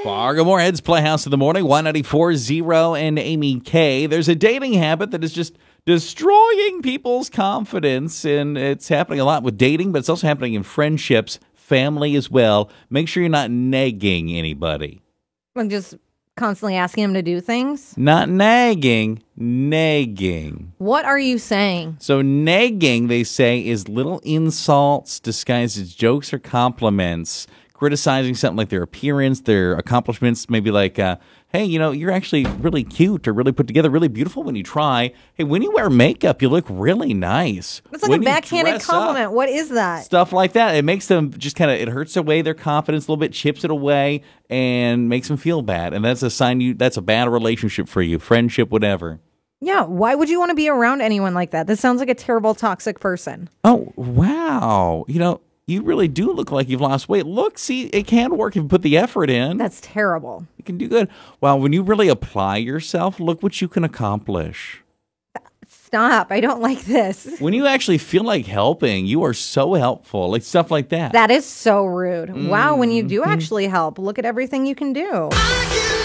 Fargo Moorhead's Playhouse in the Morning, 194.0 and Amy K. There's a dating habit that is just destroying people's confidence, and it's happening a lot with dating, but it's also happening in friendships, family as well. Make sure you're not nagging anybody. I'm just constantly asking him to do things. Not nagging, nagging. What are you saying? So nagging, they say, is little insults disguised as jokes or compliments, criticizing something like their appearance, their accomplishments, maybe like, hey, you're actually really cute or really put together, really beautiful when you try. Hey, when you wear makeup, you look really nice. That's like a backhanded compliment. What is that? Stuff like that. It makes them just it hurts away their confidence a little bit, chips it away, and makes them feel bad. And that's a sign that's a bad relationship for you, friendship, whatever. Yeah, why would you want to be around anyone like that? This sounds like a terrible, toxic person. Oh, wow. You really do look like you've lost weight. Look, see, it can work if you put the effort in. That's terrible. You can do good. Well, when you really apply yourself, look what you can accomplish. Stop. I don't like this. When you actually feel like helping, you are so helpful. Like stuff like that. That is so rude. Wow, when you do actually help, look at everything you can do.